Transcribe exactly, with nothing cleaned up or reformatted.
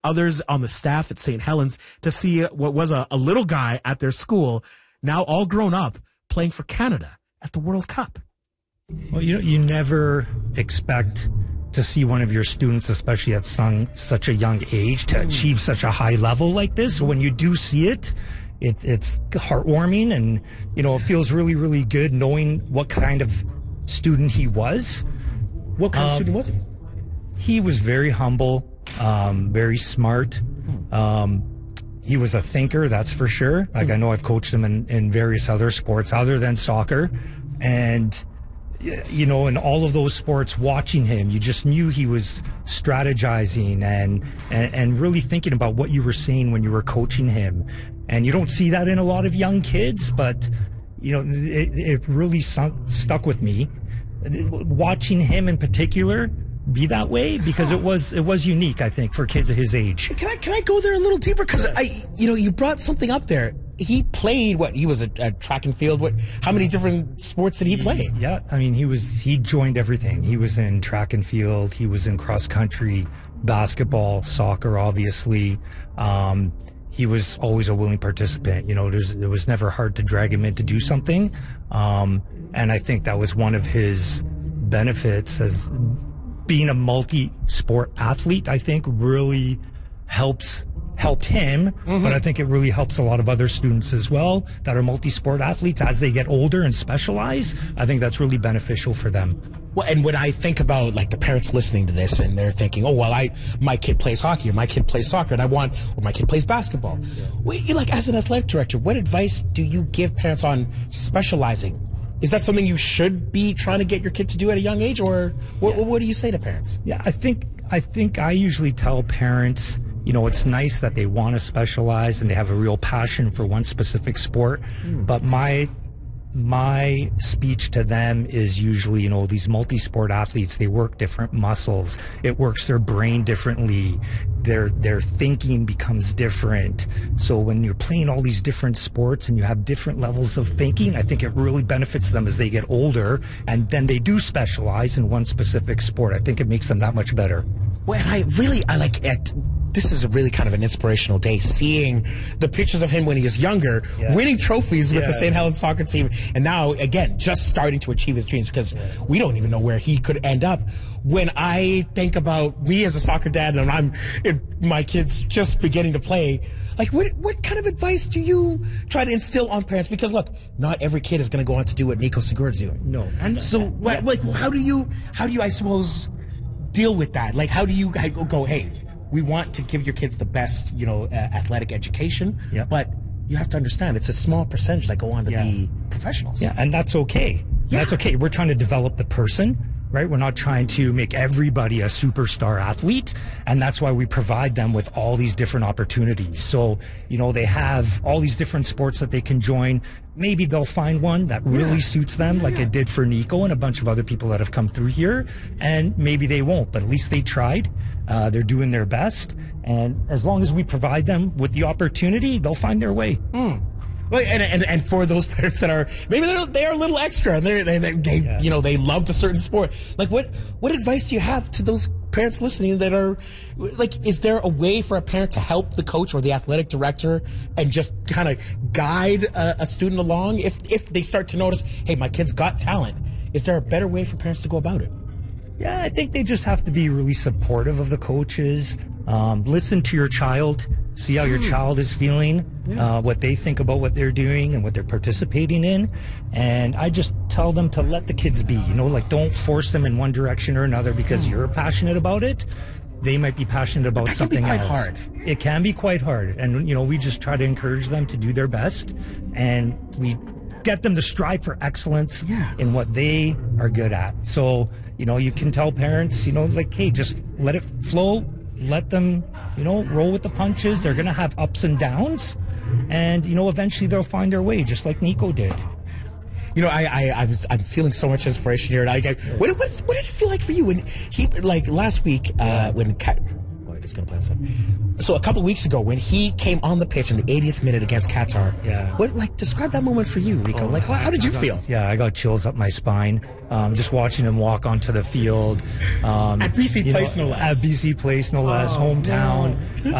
others on the staff at Saint Helens to see what was a, a little guy at their school, now all grown up, playing for Canada at the World Cup. Well, you you never expect to see one of your students, especially at some, such a young age, to achieve such a high level like this. So when you do see it, it, it's heartwarming, and, you know, it feels really, really good knowing what kind of student he was. What kind um, of student was he? He was very humble, um, very smart. Um, he was a thinker, that's for sure. Like, I know I've coached him in, in various other sports other than soccer. And, you know, in all of those sports, watching him, you just knew he was strategizing and, and, and really thinking about what you were saying when you were coaching him. And you don't see that in a lot of young kids, but, you know, it, it really sunk, stuck with me. Watching him in particular be that way, because it was it was unique, I think, for kids of his age. Can I can I go there a little deeper? Because I, you know, you brought something up there. He played what? He was a, a track and field. What? How many different sports did he play? Yeah, I mean, he was he joined everything. He was in track and field. He was in cross country, basketball, soccer, obviously. Um, he was always a willing participant. You know, there's, it was never hard to drag him in to do something. Um, and I think that was one of his benefits as being a multi-sport athlete. I think really helps helped him, mm-hmm. but I think it really helps a lot of other students as well that are multi-sport athletes as they get older and specialize. I think that's really beneficial for them. Well, and when I think about like the parents listening to this and they're thinking, oh, well, I my kid plays hockey or my kid plays soccer and I want, or my kid plays basketball. Yeah. Well, you, like as an athletic director, what advice do you give parents on specializing? Is that something you should be trying to get your kid to do at a young age, or what, yeah. what do you say to parents? Yeah, I think I think I usually tell parents, you know, it's nice that they want to specialize and they have a real passion for one specific sport, mm. but my my speech to them is usually, you know, these multi-sport athletes, they work different muscles. It works their brain differently. Their their thinking becomes different. So when you're playing all these different sports and you have different levels of thinking, I think it really benefits them as they get older, and then they do specialize in one specific sport. I think it makes them that much better. Well, and I really, I like it. This is a really kind of an inspirational day, seeing the pictures of him when he was younger, yeah. winning trophies with yeah, the Saint Yeah. Helens soccer team, and now, again, just starting to achieve his dreams, because yeah. we don't even know where he could end up. When I think about me as a soccer dad, and I'm if my kids just beginning to play, like, what what kind of advice do you try to instill on parents? Because, look, not every kid is going to go on to do what Nico Segura's doing. No. And so, what, like, how do you, how do you, I suppose, deal with that? Like, how do you go, hey, we want to give your kids the best, you know, uh, athletic education, yep. but you have to understand it's a small percentage that go on to yeah. be professionals. Yeah, and that's okay. Yeah. That's okay. We're trying to develop the person, right? We're not trying to make everybody a superstar athlete, and that's why we provide them with all these different opportunities. So, you know, they have all these different sports that they can join. Maybe they'll find one that really yeah. suits them, like yeah. it did for Nico and a bunch of other people that have come through here, and maybe they won't, but at least they tried. Uh, they're doing their best, and as long as we provide them with the opportunity, they'll find their way. Mm. Well, and, and and for those parents that are maybe they're they're a little extra, and they they, they, they yeah. you know they loved a certain sport. Like, what what advice do you have to those parents listening that are like, is there a way for a parent to help the coach or the athletic director and just kind of guide a, a student along if if they start to notice, hey, my kid's got talent? Is there a better way for parents to go about it? Yeah, I think they just have to be really supportive of the coaches. Um, listen to your child, see how your child is feeling, yeah. uh, what they think about what they're doing and what they're participating in. And I just tell them to let the kids be, you know, like, don't force them in one direction or another because you're passionate about it. They might be passionate about that something can be else. quite hard. It can be quite hard. And, you know, we just try to encourage them to do their best, and we get them to strive for excellence yeah. in what they are good at. So, you know, you can tell parents, you know, like, hey, just let it flow. Let them, you know, roll with the punches. They're going to have ups and downs. And, you know, eventually they'll find their way, just like Nico did. You know, I, I, I was, I'm feeling so much inspiration here. And I, I, what, what, what did it feel like for you when he, like last week, uh, when Kat, It's going to play on Sunday. So a couple weeks ago, when he came on the pitch in the eightieth minute against Qatar, yeah. what like describe that moment for you, Rico? Oh, like, how, how did you got, feel? Yeah, I got chills up my spine. Um, just watching him walk onto the field. Um, at B C Place, know, no less. At B C Place, no less, oh, hometown. No.